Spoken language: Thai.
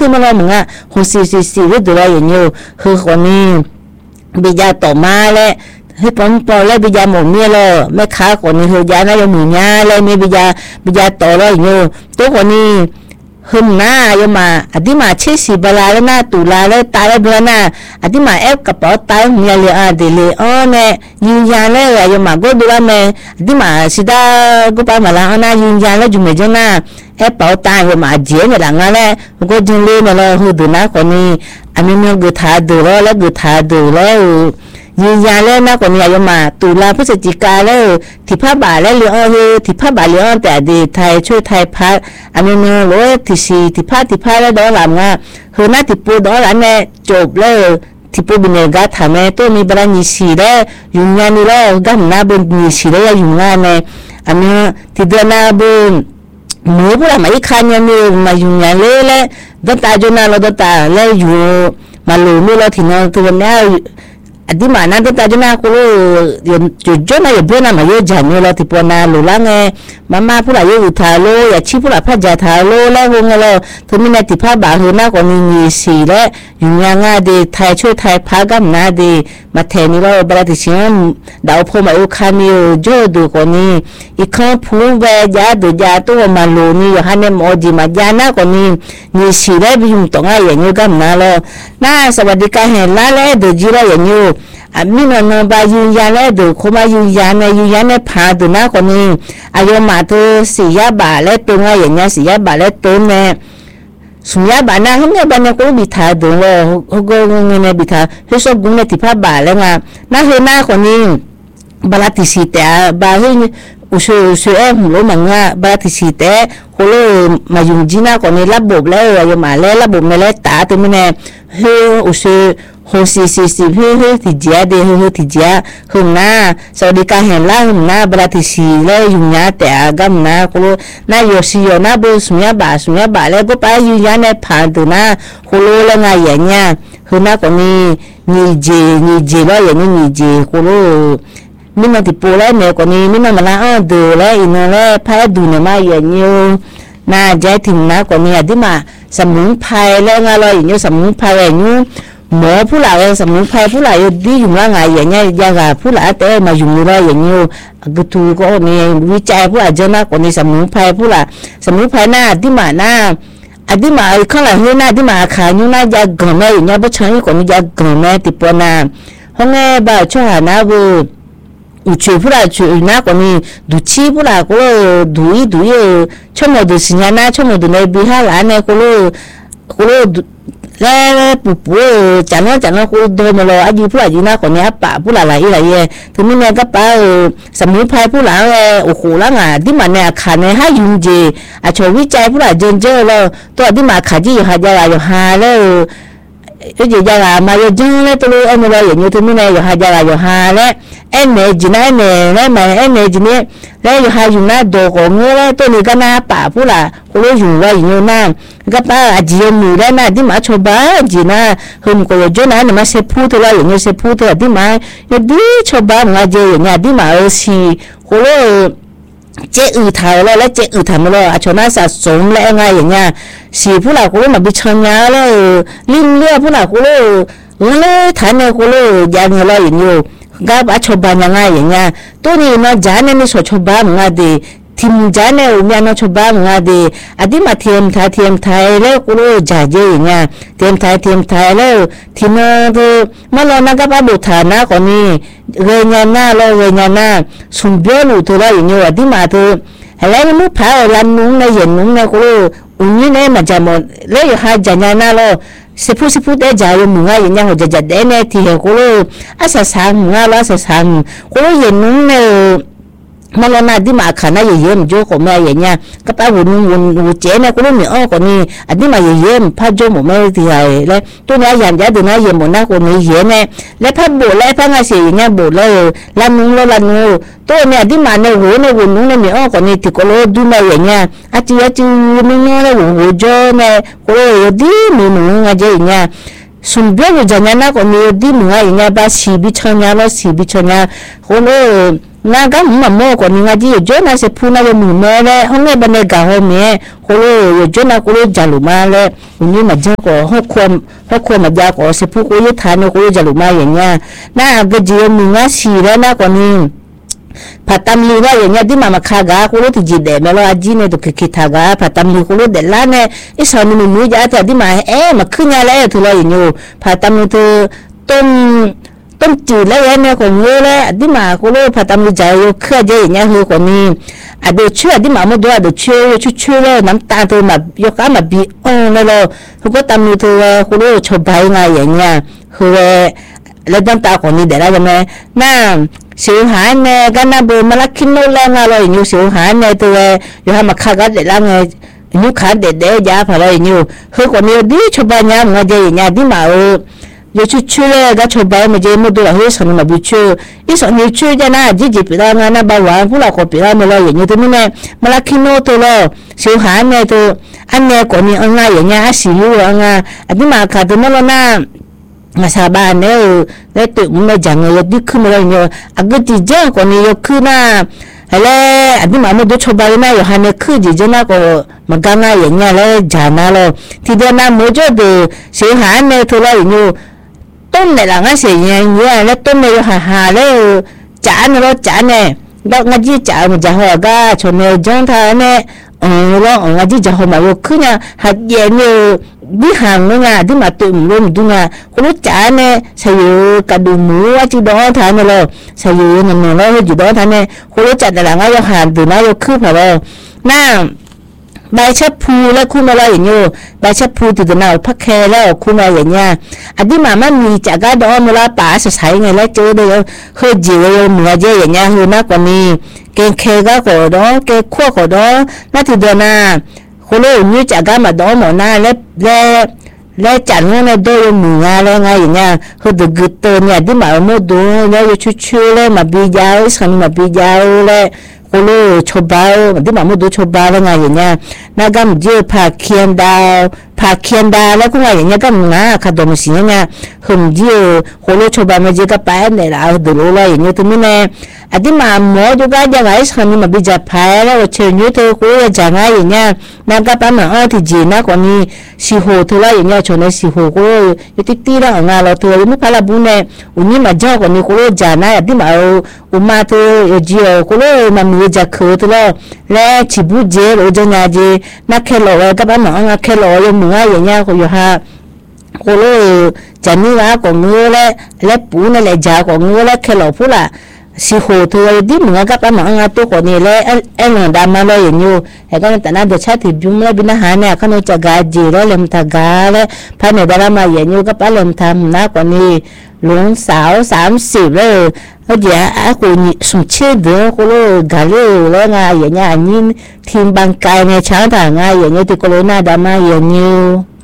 ที่มาเรามึงอ่ะหัวสีก็ดูแลอย่างนี้คือคนนี้บิดาต่อมาแล้วให้ปอมปอแล้วบิดาหมดเนี่ยเลยแม่ค้าคนนี้คือยานะยังมีเงี้ยเลยมีบิดาต่อแล้วอย่างนี้ตัวคนนี้หึมหน้าอยู่มาอดีมาเชื่อสิบลาแล้วหน้าตุลาแล้วตายแล้วเบื่อหน้าอดีมาเอฟกระเป๋าตายเมียเลยเดเลยอ๋อเนี่ยยืนยันเลยอยู่มาก็ดูว่าแม่อดีมาสิดาก็ไปมาแล้วนะยืนยันแล้วจุ่มเจน่าเอฟเป๋าตายอยู่มาเจี๋ยเนี่ยหลังนั้นแหละก็จึงเลยมาแล้วหูดูนะคนนี้อันนี้มันก็ท่าดูแล้วก็ท่าดูแล้วยืนยันแล้วนะคนนี้อยู่มาตุลาพฤศจิกาแล้วที่ผ้าบ่าแล้วเลี้ยงที่ผ้าบ่าเลี้ยงแต่ดีไทยช่วยไทยพัดอันนี้มันรู้ที่สีที่ผ้าแล้วดอลลาร์ง่ะคือหน้าที่ปูดอลลาร์เนี่ยจบแล้วที่ปูบินเองก็ทำให้ตัวมีบาลานซ์สีแล้วยุ่งยากนี่แล้วก็หน้าเป็นมีสีแล้วยุ่งยากเนี่ยอันนี้ที่เดินหน้าเป็นหมูพวกเราไม่ขันยังมีมายุ่งยากเลยแหละดตาจนน่าเราดตาแล้วอยู่มาลูไม่เราที่นั่นตัวนี้อดีมานั่นแต่จะน่าคุยจุดจนอะไรเพื่อนมาเยอะจังเนี่ยเราที่ปนน่าลุล่างเงมาพูดอะไรอยู่ทาโลอย่าชี้พูดอะไรพัดจ่าทาโลแล้วงงเราทุกมินาที่พัดบาหูน่าคนมีสีแล้วอยู่ยังไงดีไทยช่วยไทยพักกันน่าดีมาแทนนี่เราบริษัทเชื่อมดาวพอมาอุคามิโอโจดูคนนี้อีกครั้งพูดว่าญาติญาติตัวมาลูนี่อยู่ฮันเนมอดีมาญาณคนนี้มีสีแล้วไปยุ่งตรงอะไรอย่างนี้กันน่าเราน่าสวัสดิการเห็นแล้วดูจีเราอย่างนี้อามินนบายุยาเลดูขมายุยาเนพาดูนะคนนี้อายุมาตัวสียาบาเลตัวง่ายอย่างเงี้ยสียาบาเลตัวเนี่ยสุยาบานะเขาเนี่ยบรรยากาศบิดาดูเลยเขาก็เงี้ยบิดาเขาชอบกุ้งเนี่ยที่ผ้าบาเลยนะน่าเห็นหน้าคนนี้บาลติสิแต่บาเฮ้ยอุศเอ็มรู้มั้งว่าบาลติสิแต่เขาเลยมายุจีน่าคนนี้ระบบแล้วอายุมาแล้วระบบไม่แล้วตาตัวนี้เนี่ยเฮ้ยอุศโฮซีเฮ้ที่เจียเดเฮ้ที่เจียหึงหน้าสวัสดิการเห็นล่าหึงหน้าบราติสีแล้วยุ่งยากแต่กำหน้าคุรุน่าโยชิโยน่าบุสุญญาบาแล้วก็ไปยุ่งยากในผ่านตัวน่าคุรุแล้วไงอย่างเงี้ยหึงหน้าคนนี้มีเจแล้วอย่างนี้มีเจคุรุมินติปูแล้วเนี่ยคนนี้มินมาละดูแล้วอินแล้วพายดูเนี่ยมาอย่างนี้น่าใจถึงนะคนนี้อดีมาสมุนไพรแล้วไงเราอย่างนี้สมุนไพรอย่างนี้หมอผู้หลายสมุนไพรผู้หลายดีอยู่ว่าไงอย่างเงี้ยยาผู้หลายแต่มาอยู่นี่แล้วอย่างเงี้ยก็ถูกก็มีวิจัยผู้หลายเยอะมากกว่านี้สมุนไพรผู้หลายสมุนไพรหน้าที่มาหน้าอดีมาข้างหลังนี่หน้าที่มาขายนี่หน้ายากงแม่อย่างเงี้ยเพราะฉันคนนี้ยากงแม่ติดปนน้ห้องแม่บ่าวช่วยหาหน้าบูอุจผู้หลายช่วยหน้าคนนี้ดูชีผู้หลายก็ดูช่วยมาดูสิญญาณช่วยมาดูในบิฮาร์เนี่ยก็แล้วปุ๊จันทร์กูโดนมาเลยอายุผู้หลายนะคนนี้ป่าผู้หลายอะไรถึงมีเนี่ยก็ป่าสมุนไพรผู้หลายโอ้โหแล้วไงที่มันเนี่ยขาเนี่ยให้ยุ่งเจอาชวิจัยผู้หลายเจอแล้วตัวที่มาขาจีหายาอยู่หาแล้วอยู่ยามาอยู่จังเลยตัวเอ็มเลยอย่างนี้ถึงมีเนี่ยอยู่หายาอยู่หาแล้วเอ็มเนี่ยจีน่าเนี่ยแล้วมาเอ็มเนี่ยจีเนี่ยแล้วอยู่หาอยู่หน้าโดกงแล้วตัวนี้ก็หน้าป่าผู้หลายกูรู้อยู่ว่าอย่างนี้หน้าก็ป้าอาจีมีแล้วนะที่มาชอบบ้าจีน่าหุ่นก็อยู่จนนั้นมาเสพพูดตัวอย่างนี้เสพพูดตัวที่มาอยู่ดีชอบบ้ามาเจออย่างนี้ที่มาสิกูรู้เจ้อื่นถ่ายแล้วเจ้อื่นทำแล้วอาชนะสะสมแล้วไงอย่างเงี้ยสีผู้หลายกูรู้มาบิชงาแล้วลิ้นเลี้ยผู้หลายกูรู้เลยฐานเนี่ยกูรู้ยังอะไรอย่างนี้ก็อาชอบบ้ายังไงอย่างเงี้ยตัวนี้นะจานเนี่ยชอบบ้ามึงอะดีทีมจานเนี่ยมีอันชอบบ้ามึงอะดีอดีมาเทียมไทยแล้วกูรู้จ่าเจอย่างเงี้ยเทียมไทยแล้วทีมนั้นมาลองนักบ้าบุฐานะคนนี้เรียนหน้าสุ่มเบี้ยหลุดตัวอย่างเงี้ยอดีมาแล้วมึงพาลันนุ่งในเย็นนุ่งในกูรู้อุ้ยเนี่ยมันจะหมดแล้วอยู่หาจานหน้าแล้วสิพูดได้ใจมึงอะอย่างเงี้ยหัวจะได้เนี่ยที่เห็นกูรู้อาศัยสังมึงอะแล้วอาศัยสังกูรู้เย็นนุ่งเนี่ยมาลองนาที่มาขันน่ะเยี่ยมโจ้ของแม่อย่างเงี้ยก็ป้าหุ่นเจ๊เนี่ยกูรู้มีอ้อคนนี้อันนี้มาเยี่ยมพาโจ้หมดแม่ที่ไหนแล้วตัวนี้อย่างเดียวตัวนี้เยี่ยมหมดนะคนนี้เยี่ยมเนี่ยแล้วพาโบแล้วพางาเสียอย่างเงี้ยโบแล้วลานุงตัวเนี่ยที่มาเนี่ยหุ่นนุ่งเนี่ยมีอ้อคนนี้ที่กูรู้ดูมาอย่างเงี้ยอาจีมึงเนี่ยหุ่นโจ้เนี่ยกูรู้ดีมึงอะเจ๊อย่างเงี้ยสุ่มเบี้ยอยู่จังนะคนนี้ดีมึงอะอย่างเงี้ยบ้าสีบิชเนียแล้วสีบิชเนียกูรู้ nga ga ma mo ko ni nga ji jo na se phuna yo mu me le hong ne ba ne ga ho me ko lo yo jo na ko lo jalu ma le ni ma jo ko ho ko ma ja ko se phu ko ye tha no ko lo jalu ma ye nya na ga ji yo mu nga si le na ko ni patam li wa ye nya di ma kha ga ko lo ti ji de me lo a ji ne to ke tha ga patam li ko lo de la ne i so ni mu ja ta di ma ma khu nya le to lo ye nyo patam li toต้มจืดแล้วเนี่ยคนเยอะเลยดิมาคนรู้พาตามใจเคลื่อนใจอย่างเงี้ยคือคนนี้ดูเชื่อดิมาไม่ดูดูเชื่อเลยน้ำตาตัวแบบยกขาแบบบีเลยเลยเขาก็ตามตัวคนรู้ชอบไปไงอย่างเงี้ยคือแล้วน้ำตาคนนี้เดี๋ยวได้ไหมน่าเสียหายเนี่ยก็น่าเบื่อมาลักขินโน่นแล้วไงเลยอยู่เสียหายเนี่ยตัวอยู่ทำมาฆ่ากันเดี๋ยวแล้วไงอยู่ขาเด็ดๆยาพอเลยอยู่คือคนนี้ดิชอบไปเนี่ยมันจะอย่างเงี้ยดิมา有去了，他出白么？这么多了，有什么嘛不去？一说你去的那，自己别让那把玩不了，我别让没了，人家都没呢，没了看到多了，小孩呢都，俺呢过年俺人家喜欢俺啊，你嘛看到没了那。nga saban ne tu me jang yo dik me yo agati ja ko ni yo kuna hele adi ma mo do choba na yo hane khu ji jana ko maganga ye nya le jana lo ti de na mo jo de se ha ne to lo yo ton ne la nga se nya nya le ton ne yo ha le cha ne do nga ji cha mo ja ho ga cho ne jang tha ne lo nga ji ja ho ma yo kunya ha ye ne đi hàng nữa nha, đi mà tụi mình luôn đúng nha, có lúc trả nè, sao vậy cả đồ mũ chứ đó thà nè lo, sao vậy mình nói gì đó thà nè, có lúc trả là ngay hàng từ nó cứ phải lo, na bài chấp phu là khu mà lại nhiều, bài chấp phu từ nào phát khe là khu mà vậy nha, đi mà mình trả cái đó mà là bà sẽ thấy ngày lại chơi đây hơi nhiều mà chơi vậy nha, hơi nó còn đi cái khe cái cổ đó, cái khoa cổ đó, nó thì được nè. cô lô như chả cái mà đó mà na lẽ chẳng nghe đôi mù nga lẽ ngay nha hơi được gửi tờ nhà đi mà mua đồ lẽ chú lẽ mà bị giáo xong mà bị giáo lẽ cô lô cho bao đi mà mua đồ cho bao lẽ ngay nha na gam dưa phá kiên đào lẽ cũng ngay nha gam ngã cả đồng xí nha hầm dưa cô lô cho bao mà dưa cái bãi này là đồ lô lẽ như thế này đi mà mua đồ cái nhà gái xong mà bị giật phá lẽ chơi như thế cô lô chẳng ngay nha na cái bãi mà thì gì na còn đi xì hồ thôi lẽ nha cho nên xì hồ cô lô tí đó ngà lò thôi mới phải là bún này uống mà cho còn đi cô lô trả na đi mà mà thôi giờ cô lô mà người già khờ thôi lo lẽ chỉ bút dễ rồi cho nhà gì na khe lò các bạn nói khe lò rồi mùng ai vậy nha cô ha cô lô chẳng như là còn ngứa lẽ bún này lại già còn ngứa lẽ khe lò phú là xì hồ thôi đi mùng các bạn nói tôi còn này lẽ em là đam mê loอย่างอยู่แต่ก็แต่น่าจะใช้ถิ่นยุ่งแล้วบินอาหารเนี่ยเขาโน้จะกาจีแล้วเริ่มทากาแล้วภายในดารามาอย่างอยู่ก็ป้าเริ่มทำนะกว่านี้หลวงสาว30แล้วเขาเดี๋ยวกูนี่สุ่มเชื่อเดี๋ยวกูรู้กาเลยแล้วไงอย่างเงี้ยอันนี้ทีมบางกายในช้างต่างไงอย่างเงี้ยที่กูรู้น่าดราม่าอย่างอยู่